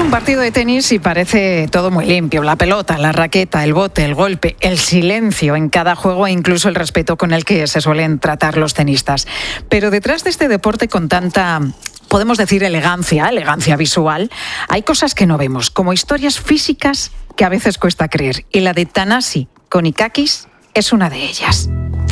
un partido de tenis y parece todo muy limpio. La pelota, la raqueta, el bote, el golpe, el silencio en cada juego e incluso el respeto con el que se suelen tratar los tenistas. Pero detrás de este deporte con tanta, podemos decir, elegancia visual, hay cosas que no vemos, como historias físicas que a veces cuesta creer. Y la de Thanasi Konikakis es una de ellas.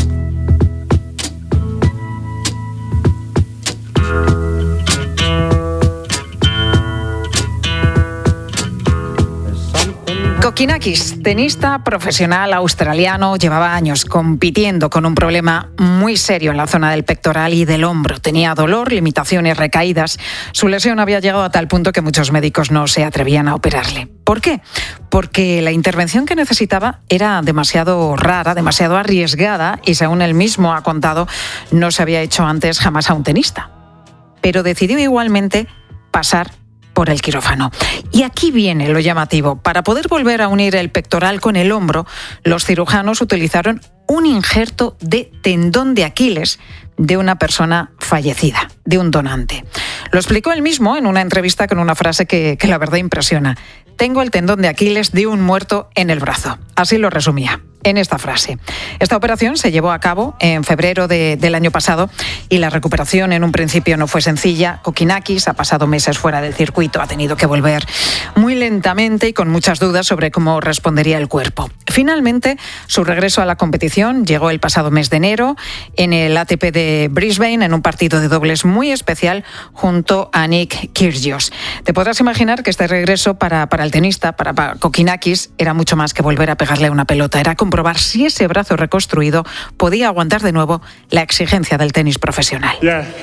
Kokinakis, tenista profesional australiano, llevaba años compitiendo con un problema muy serio en la zona del pectoral y del hombro. Tenía dolor, limitaciones, recaídas. Su lesión había llegado a tal punto que muchos médicos no se atrevían a operarle. ¿Por qué? Porque la intervención que necesitaba era demasiado rara, demasiado arriesgada y, según él mismo ha contado, no se había hecho antes jamás a un tenista. Pero decidió igualmente pasar por el quirófano. Y aquí viene lo llamativo. Para poder volver a unir el pectoral con el hombro, los cirujanos utilizaron un injerto de tendón de Aquiles de una persona fallecida, de un donante. Lo explicó él mismo en una entrevista con una frase que la verdad impresiona. Tengo el tendón de Aquiles de un muerto en el brazo. Así lo resumía en esta frase. Esta operación se llevó a cabo en febrero del año pasado y la recuperación en un principio no fue sencilla. Kokinakis ha pasado meses fuera del circuito, ha tenido que volver muy lentamente y con muchas dudas sobre cómo respondería el cuerpo. Finalmente, su regreso a la competición llegó el pasado mes de enero en el ATP de Brisbane, en un partido de dobles muy especial junto a Nick Kyrgios. Te podrás imaginar que este regreso para el tenista, para Kokinakis, era mucho más que volver a pegarle a una pelota. Era comprobar si ese brazo reconstruido podía aguantar de nuevo la exigencia del tenis profesional.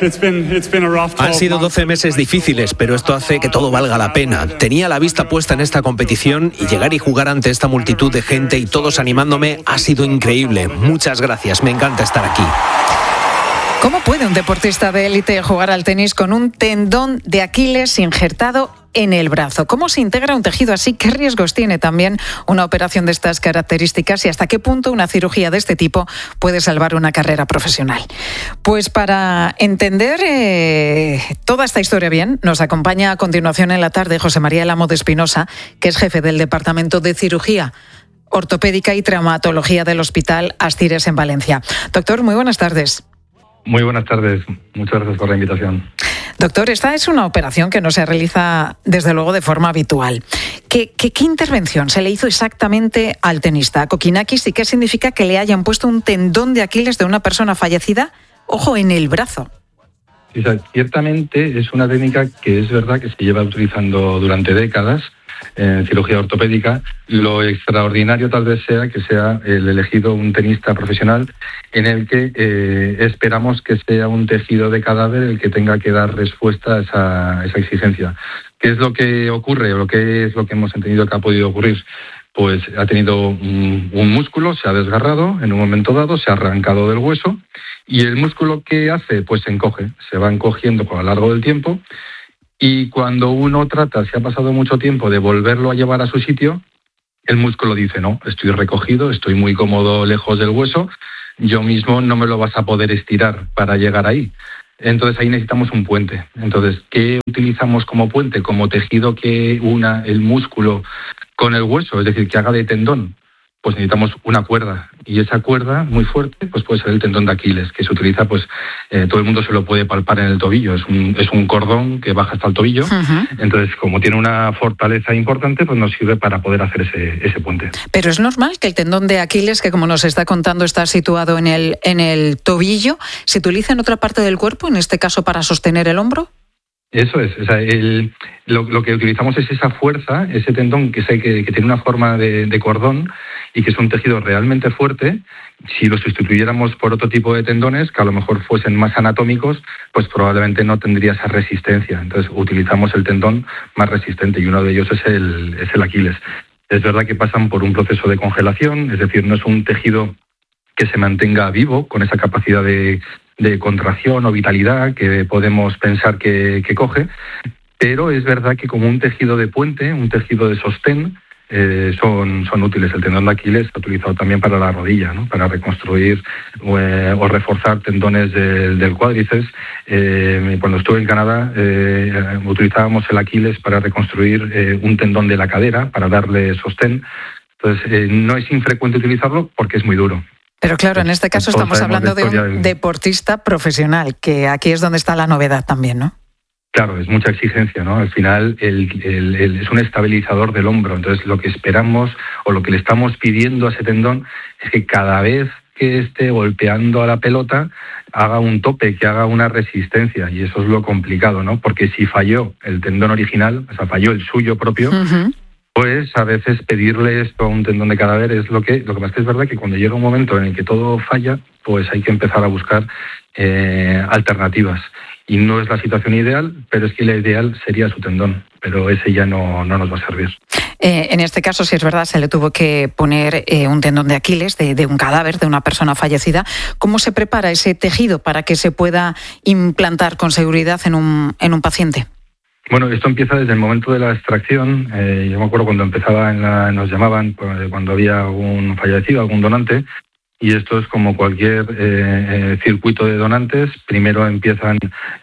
Han sido 12 meses difíciles, pero esto hace que todo valga la pena. Tenía la vista puesta en esta competición y llegar y jugar ante esta multitud de gente y todos animándome ha sido increíble. Muchas gracias, me encanta estar aquí. ¿Cómo puede un deportista de élite jugar al tenis con un tendón de Aquiles injertado en el brazo? ¿Cómo se integra un tejido así? ¿Qué riesgos tiene también una operación de estas características? ¿Y hasta qué punto una cirugía de este tipo puede salvar una carrera profesional? Pues para entender toda esta historia bien, nos acompaña a continuación en la tarde José María Lamo de Espinosa, que es jefe del Departamento de Cirugía Ortopédica y Traumatología del Hospital Astires en Valencia. Doctor, muy buenas tardes. Muy buenas tardes. Muchas gracias por la invitación. Doctor, esta es una operación que no se realiza, desde luego, de forma habitual. ¿Qué intervención se le hizo exactamente al tenista Kokinakis y qué significa que le hayan puesto un tendón de Aquiles de una persona fallecida, ojo, en el brazo? Sí, ciertamente es una técnica que es verdad que se lleva utilizando durante décadas en cirugía ortopédica. Lo extraordinario tal vez sea que sea el elegido un tenista profesional en el que esperamos que sea un tejido de cadáver el que tenga que dar respuesta a esa exigencia. ¿Qué es lo que ocurre o qué es lo que hemos entendido que ha podido ocurrir? Pues ha tenido un músculo, se ha desgarrado en un momento dado, se ha arrancado del hueso y el músculo ¿qué hace? Pues se encoge, se va encogiendo a lo largo del tiempo. Y cuando uno trata, si ha pasado mucho tiempo, de volverlo a llevar a su sitio, el músculo dice, no, estoy recogido, estoy muy cómodo lejos del hueso, yo mismo no me lo vas a poder estirar para llegar ahí. Entonces ahí necesitamos un puente. Entonces, ¿qué utilizamos como puente? Como tejido que una el músculo con el hueso, es decir, que haga de tendón. Pues necesitamos una cuerda, y esa cuerda muy fuerte pues puede ser el tendón de Aquiles, que se utiliza, pues todo el mundo se lo puede palpar en el tobillo, es un cordón que baja hasta el tobillo. Uh-huh. Entonces, como tiene una fortaleza importante, pues nos sirve para poder hacer ese puente. Pero es normal que el tendón de Aquiles, que como nos está contando está situado en el tobillo, se utilice en otra parte del cuerpo, en este caso para sostener el hombro. Eso es, o sea, lo que utilizamos es esa fuerza, ese tendón que tiene una forma de cordón y que es un tejido realmente fuerte. Si lo sustituyéramos por otro tipo de tendones, que a lo mejor fuesen más anatómicos, pues probablemente no tendría esa resistencia. Entonces utilizamos el tendón más resistente y uno de ellos es el Aquiles. Es verdad que pasan por un proceso de congelación, es decir, no es un tejido que se mantenga vivo con esa capacidad de contracción o vitalidad que podemos pensar que coge, pero es verdad que como un tejido de puente, un tejido de sostén, son útiles. El tendón de Aquiles está utilizado también para la rodilla, ¿no? Para reconstruir o reforzar tendones del cuádriceps. Cuando estuve en Canadá utilizábamos el Aquiles para reconstruir un tendón de la cadera, para darle sostén. Entonces no es infrecuente utilizarlo porque es muy duro. Pero claro, en este caso estamos hablando de un deportista profesional, que aquí es donde está la novedad también, ¿no? Claro, es mucha exigencia, ¿no? Al final es un estabilizador del hombro. Entonces lo que esperamos o lo que le estamos pidiendo a ese tendón es que cada vez que esté golpeando a la pelota haga un tope, que haga una resistencia, y eso es lo complicado, ¿no? Porque si falló el tendón original, o sea, falló el suyo propio, pues a veces pedirle esto a un tendón de cadáver es lo que pasa es que es verdad que cuando llega un momento en el que todo falla, pues hay que empezar a buscar alternativas. Y no es la situación ideal, pero es que la ideal sería su tendón, pero ese ya no nos va a servir. En este caso, si es verdad, se le tuvo que poner un tendón de Aquiles de un cadáver, de una persona fallecida. ¿Cómo se prepara ese tejido para que se pueda implantar con seguridad en un paciente? Bueno, esto empieza desde el momento de la extracción. Yo me acuerdo cuando empezaba nos llamaban cuando había algún fallecido, algún donante. Y esto es como cualquier circuito de donantes. Primero empiezan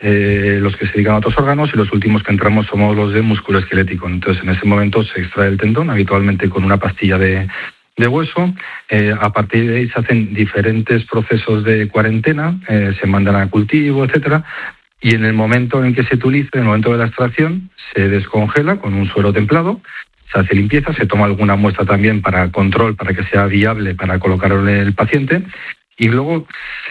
los que se dedican a otros órganos y los últimos que entramos somos los de músculo esquelético. Entonces, en ese momento se extrae el tendón, habitualmente con una pastilla de hueso. A partir de ahí se hacen diferentes procesos de cuarentena, se mandan a cultivo, etcétera. Y en el momento en que se utilice, en el momento de la extracción, se descongela con un suero templado. Se hace limpieza, se toma alguna muestra también para control, para que sea viable para colocarlo en el paciente, y luego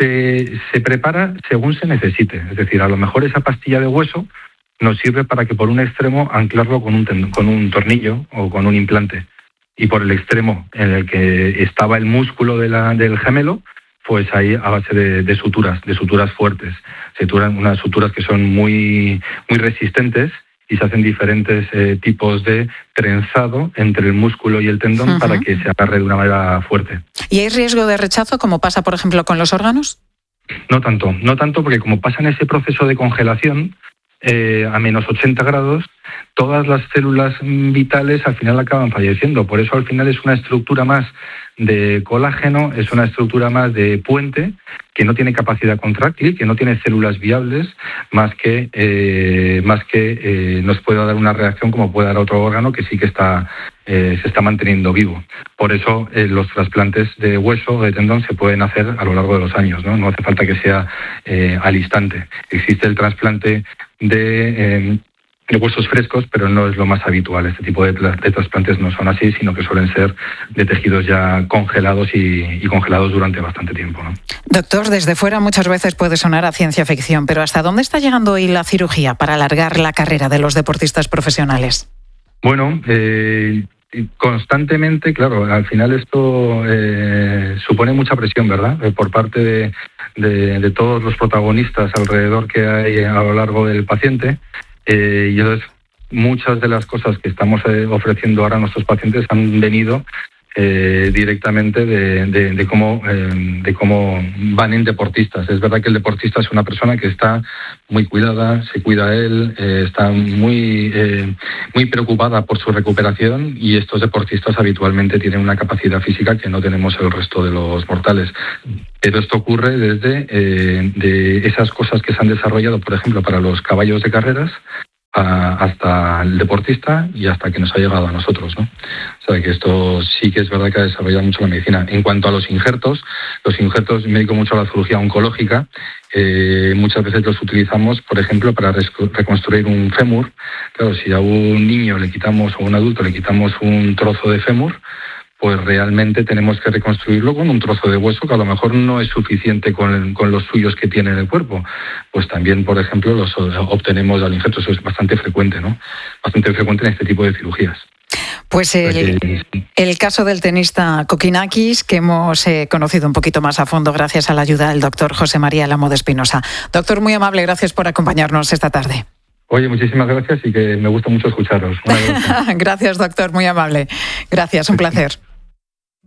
se prepara según se necesite. Es decir, a lo mejor esa pastilla de hueso nos sirve para que por un extremo anclarlo con un tornillo o con un implante, y por el extremo en el que estaba el músculo del gemelo, pues ahí a base de suturas fuertes, unas suturas que son muy, muy resistentes, y se hacen diferentes tipos de trenzado entre el músculo y el tendón para que se agarre de una manera fuerte. ¿Y hay riesgo de rechazo, como pasa, por ejemplo, con los órganos? No tanto, porque como pasa en ese proceso de congelación, a menos 80 grados, todas las células vitales al final acaban falleciendo. Por eso al final es una estructura más de colágeno, es una estructura más de puente, que no tiene capacidad contráctil, que no tiene células viables, más que nos pueda dar una reacción como puede dar otro órgano que sí que se está manteniendo vivo. Por eso los trasplantes de hueso o de tendón se pueden hacer a lo largo de los años, no hace falta que sea al instante. Existe el trasplante de huesos frescos, pero no es lo más habitual. Este tipo de trasplantes no son así, sino que suelen ser de tejidos ya congelados y congelados durante bastante tiempo, ¿no? Doctor, desde fuera muchas veces puede sonar a ciencia ficción, pero ¿hasta dónde está llegando hoy la cirugía para alargar la carrera de los deportistas profesionales? Bueno, constantemente, claro, al final esto supone mucha presión, ¿verdad? Por parte de todos los protagonistas alrededor que hay a lo largo del paciente. Y entonces muchas de las cosas que estamos ofreciendo ahora a nuestros pacientes han venido directamente de cómo van en deportistas. Es verdad que el deportista es una persona que está muy cuidada, se cuida él, está muy preocupada por su recuperación, y estos deportistas habitualmente tienen una capacidad física que no tenemos el resto de los mortales. Pero esto ocurre desde de esas cosas que se han desarrollado, por ejemplo, para los caballos de carreras, hasta el deportista y hasta que nos ha llegado a nosotros, ¿no? O sea, que esto sí que es verdad que ha desarrollado mucho la medicina. En cuanto a los injertos, me dedico mucho a la cirugía oncológica. Muchas veces los utilizamos, por ejemplo, para reconstruir un fémur. Claro, si a un niño le quitamos, o a un adulto le quitamos un trozo de fémur, pues realmente tenemos que reconstruirlo con un trozo de hueso que a lo mejor no es suficiente con los suyos que tiene en el cuerpo. Pues también, por ejemplo, los obtenemos al injerto. Eso es bastante frecuente, ¿no? Bastante frecuente en este tipo de cirugías. Pues el caso del tenista Kokkinakis, que hemos conocido un poquito más a fondo gracias a la ayuda del doctor José María Lamo de Espinosa. Doctor, muy amable, gracias por acompañarnos esta tarde. Oye, muchísimas gracias, y que me gusta mucho escucharos. Gracias, doctor, muy amable. Gracias, un placer.